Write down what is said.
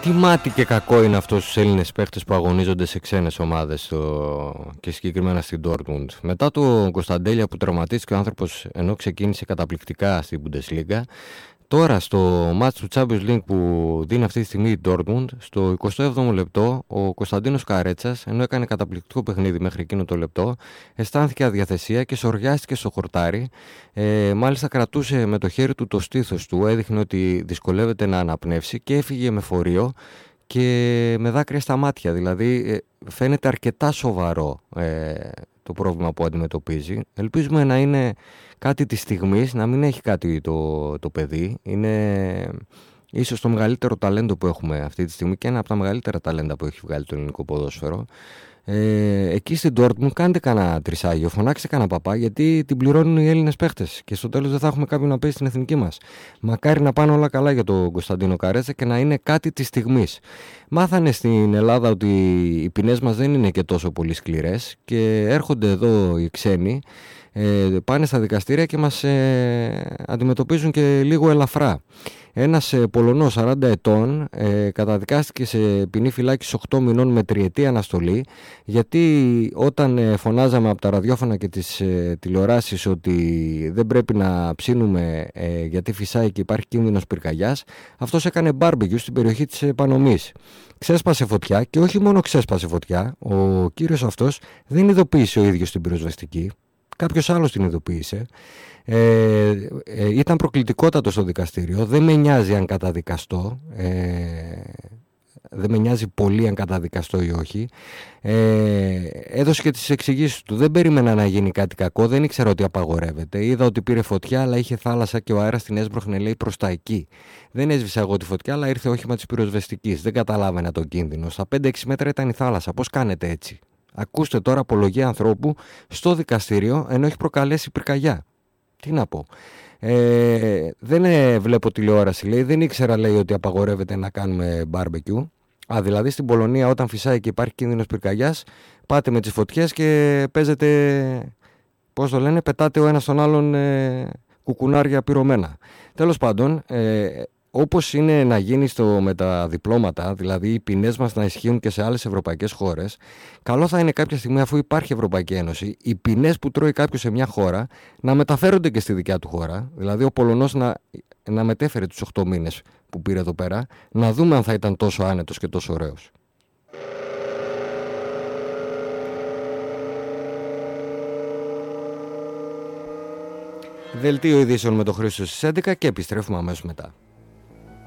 Τι μάτι και κακό είναι αυτός στους Έλληνες παίχτες που αγωνίζονται σε ξένες ομάδες και συγκεκριμένα στην Dortmund. Μετά το Κωνσταντέλια που τραυματίστηκε ο άνθρωπος ενώ ξεκίνησε καταπληκτικά στην Bundesliga, τώρα στο match του Champions League που δίνει αυτή τη στιγμή η Dortmund, στο 27ο λεπτό ο Κωνσταντίνος Καρέτσας, ενώ έκανε καταπληκτικό παιχνίδι μέχρι εκείνο το λεπτό, αισθάνθηκε αδιαθεσία και σοριάστηκε στο χορτάρι. Μάλιστα κρατούσε με το χέρι του το στήθος του, έδειχνε ότι δυσκολεύεται να αναπνεύσει και έφυγε με φορείο και με δάκρυα στα μάτια. Δηλαδή φαίνεται αρκετά σοβαρό το πρόβλημα που αντιμετωπίζει. Ελπίζουμε να είναι κάτι της στιγμής, να μην έχει κάτι το παιδί. Είναι ίσως το μεγαλύτερο ταλέντο που έχουμε αυτή τη στιγμή και ένα από τα μεγαλύτερα ταλέντα που έχει βγάλει το ελληνικό ποδόσφαιρο. Εκεί στην Dortmund κάντε κανένα τρισάγιο, φωνάξτε κανένα παπά, γιατί την πληρώνουν οι Έλληνες παίχτες και στο τέλος δεν θα έχουμε κάποιον να παίζει στην εθνική μας. Μακάρι να πάνε όλα καλά για τον Κωνσταντίνο Καρέτσα και να είναι κάτι της στιγμής. Μάθανε στην Ελλάδα ότι οι ποινές μας δεν είναι και τόσο πολύ σκληρές και έρχονται εδώ οι ξένοι, πάνε στα δικαστήρια και μας αντιμετωπίζουν και λίγο ελαφρά. Ένας Πολωνός 40 ετών καταδικάστηκε σε ποινή φυλάκισης 8 μηνών με τριετή αναστολή, γιατί όταν φωνάζαμε από τα ραδιόφωνα και τις τηλεοράσεις ότι δεν πρέπει να ψήνουμε γιατί φυσάει και υπάρχει κίνδυνος πυρκαγιάς, αυτός έκανε μπάρμπεκιου στην περιοχή της Πανομής. Ξέσπασε φωτιά και όχι μόνο ξέσπασε φωτιά, ο κύριος αυτός δεν ειδοποίησε ο ίδιος την πυροσβεστική, κάποιος άλλος την ειδοποίησε. Ήταν προκλητικότατο στο δικαστήριο. Δεν με νοιάζει αν καταδικαστώ, δεν με νοιάζει πολύ αν καταδικαστώ ή όχι. Έδωσε και τις εξηγήσεις του. Δεν περίμενα να γίνει κάτι κακό, δεν ήξερα ότι απαγορεύεται. Είδα ότι πήρε φωτιά, αλλά είχε θάλασσα και ο αέρας την έσπροχνε, λέει, προς τα εκεί. Δεν έσβησα εγώ τη φωτιά, αλλά ήρθε όχημα της πυροσβεστικής. Δεν καταλάβαινα τον κίνδυνο. Στα 5-6 μέτρα ήταν η θάλασσα. Πώς κάνετε έτσι? Ακούστε τώρα απολογία ανθρώπου στο δικαστήριο ενώ έχει προκαλέσει πυρκαγιά. Τι να πω. Δεν βλέπω τηλεόραση, λέει. Δεν ήξερα, λέει, ότι απαγορεύεται να κάνουμε barbecue. Δηλαδή στην Πολωνία όταν φυσάει και υπάρχει κίνδυνος πυρκαγιάς, πάτε με τις φωτιές και παίζετε, πώς το λένε, πετάτε ο ένας τον άλλον κουκουνάρια πυρωμένα. Τέλος πάντων, όπως είναι να γίνει με τα διπλώματα, δηλαδή οι ποινές μας να ισχύουν και σε άλλες ευρωπαϊκές χώρες, καλό θα είναι κάποια στιγμή, αφού υπάρχει Ευρωπαϊκή Ένωση, οι ποινές που τρώει κάποιος σε μια χώρα να μεταφέρονται και στη δικιά του χώρα. Δηλαδή ο Πολωνός να μετέφερε τους 8 μήνες που πήρε εδώ πέρα, να δούμε αν θα ήταν τόσο άνετος και τόσο ωραίος. Δελτίο ειδήσεων με το Χρήστο στις 11 και επιστρέφουμε αμέσως μετά.